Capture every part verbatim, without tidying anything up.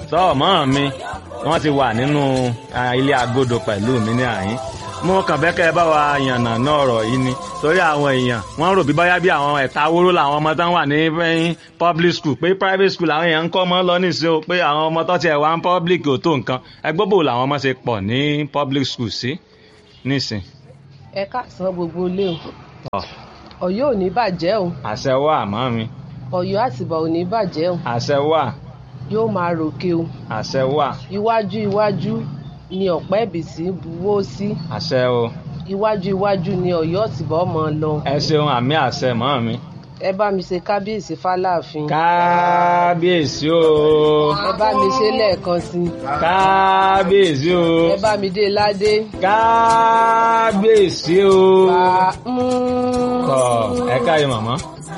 tọ́ mọ́ mi wọ́n ti wà nínú ilé agodo pẹ̀lú mi ní àyín mo kàn fẹ́ kẹ́ ẹ bá wa yànnà náà ọ̀rọ̀ yìí ni torí àwọn èèyàn wọ́n rò bí báyá bí àwọn ẹ̀ta wóró làwọn ọmọ tán wà ní public school pé private school àwọn èèyàn ń kọ́ ọmọ lọ nísìnyí o pé àwọn ọmọ tó tiẹ̀ wá ń public ò tó nǹkan ẹgbẹ́ bò làwọn ọmọ ṣe pọ̀ ní public school sí nísìn. ẹ káàsán gbogbo ilé o Ọ̀yọ́ ò ní bàjẹ́ o. àṣẹ wà àmọ́ mi. Ọ̀yọ́ àtìbà ò ní bàjẹ́ o. àṣẹ wà. yóò máa ròkè o. àṣẹ wà. iwájú iwájú ni ọ̀pẹ́ ìbísí buwó sí. àṣẹ o. iwájú iwájú ni Ọ̀yọ́ àtìbà ọmọ lọ. ẹ ṣeun àmì àṣẹ mọ́ mi. ẹ bá mi ṣe kábíyèsí fáláàfin. kábíyèsí o. ẹ bá mi ṣe lẹ́ẹ̀kan sí. kábíyèsí o. ẹ bá mi dé ládé. kábíyèsí o. tọ ẹ káyọ màmá.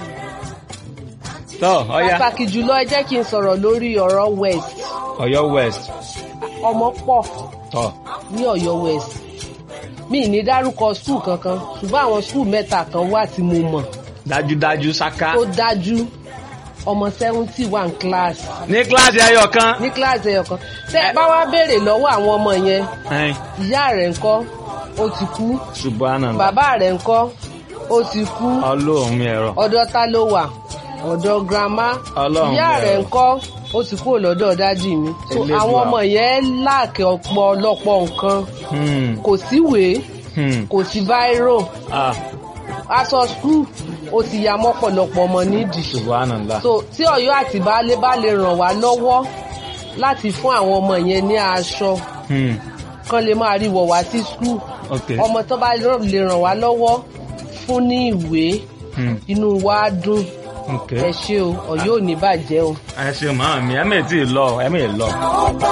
tọ ọya. pàtàkì jùlọ ẹ jẹ́ kí n sọ̀rọ̀ lórí ọ̀rọ̀ west. Ọ̀yọ́ west. ọmọ pọ̀ tọ ní Ọ̀yọ́ west. mi ní dárúkọ skul kankan ṣùgbọ́n àwọn skul mẹ́ta kan wà tí mo mọ̀. dájúdájú ṣáká. ó dájú ọmọ seventy one class. ní kíláàsì ẹyọ kan. ní kíláàsì ẹyọ kan. tẹ́ ẹ bá wá béèrè lọ́wọ́ àwọn ọmọ yẹn ìyá rẹ̀ ńkọ́ ó ti kú. Subhanallah. bàbá rẹ̀ ńkọ́ ó ti kú. Ọlọ́run mi ẹ̀rọ. ọ̀dọ̀ ta ló wà ọ̀dọ̀ grandma. Ọlọ́run mi ẹ̀rọ. ìyá rẹ̀ ńkọ́ ó ti kú lọ́dọ̀ dájì mi. so àwọn ọmọ yẹn láàkì ọ̀pọ̀lọpọ̀ nǹkan. kò síwèé kò sí báírò. aṣọ skul ó ti ya mọ́pọ̀lọpọ̀ ọmọ nídìí. Subhanallah. so tí Ọ̀yọ́ àti baálé bá lè ràn wá lọ́wọ́ láti fún àwọn ọmọ yẹn ní aṣọ kan lè máa rí wọ̀ wá sí skul. ọmọ tó bá lè ràn wá lọ́wọ́ fún ní ìwé inú wa dùn. ẹ ṣé o Ọ̀yọ́ ò ní bàjẹ́ o. ẹ ṣé màmá mi ẹ mẹ́ẹ̀ tí ì lọ ẹ mẹ́ẹ̀ lọ.